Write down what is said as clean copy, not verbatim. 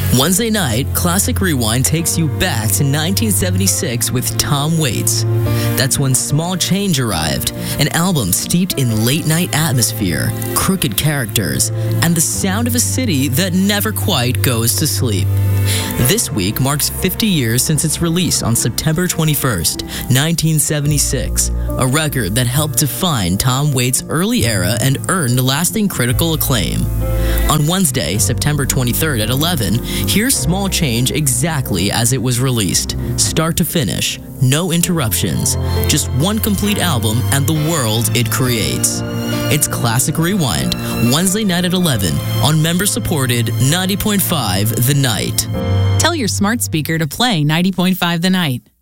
Wednesday night, Classic Rewind takes you back to 1976 with Tom Waits. That's when Small Change arrived, an album steeped in late-night atmosphere, crooked characters, and the sound of a city that never quite goes to sleep. This week marks 50 years since its release on September 21st, 1976, a record that helped define Tom Waits' early era and earned lasting critical acclaim. On Wednesday, September 23rd at 11, here's Small Change exactly as it was released, start to finish, no interruptions, just one complete album and the world it creates. It's Classic Rewind, Wednesday night at 11 on member-supported 90.5 The Night. Tell your smart speaker to play 90.5 The Night.